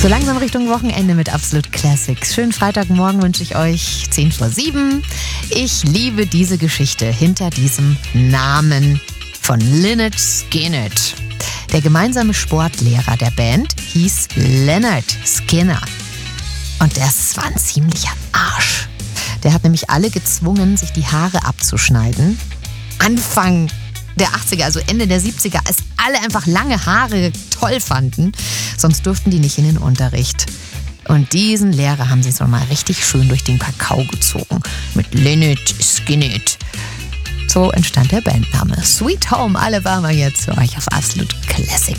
So langsam Richtung Wochenende mit Absolut Classics. Schönen Freitagmorgen wünsche ich euch, 6:50. Ich liebe diese Geschichte hinter diesem Namen von Lynyrd Skynyrd. Der gemeinsame Sportlehrer der Band hieß Lynyrd Skynyrd. Und das war ein ziemlicher Arsch. Der hat nämlich alle gezwungen, sich die Haare abzuschneiden. Anfang der 80er, also Ende der 70er, als alle einfach lange Haare toll fanden. Sonst durften die nicht in den Unterricht. Und diesen Lehrer haben sie so mal richtig schön durch den Kakao gezogen. Mit Lynyrd Skynyrd. So entstand der Bandname. Sweet Home Alabama jetzt für euch auf Absolut Classic.